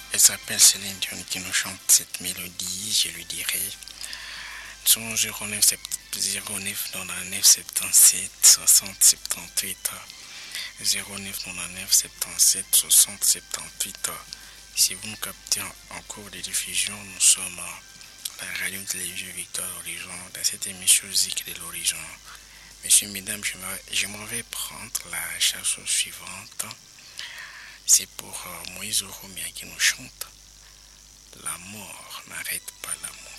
Elle s'appelle Céline Dion qui nous chante cette mélodie, je lui dirai. Son 09 99 77 60 78 09 99 77 60 78. Si vous nous captez en cours de diffusion, nous sommes à la radio-télévision Victoire Horizon dans cette émission Zik de l'Horizon. Messieurs, mesdames, je m'en vais prendre la chanson suivante. C'est pour Moïse Oromia qui nous chante. La mort n'arrête pas l'amour.